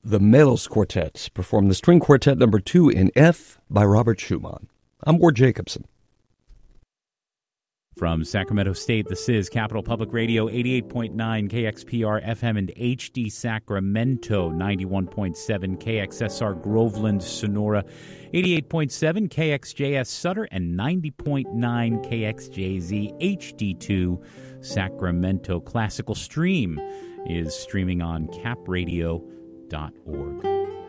the Melos Quartet performed the String Quartet number 2 in F by Robert Schumann. I'm Ward Jacobson. From Sacramento State, this is Capital Public Radio, 88.9 KXPR FM and HD Sacramento, 91.7 KXSR Groveland, Sonora, 88.7 KXJS Sutter, and 90.9 KXJZ HD2 Sacramento. Classical Stream is streaming on capradio.org.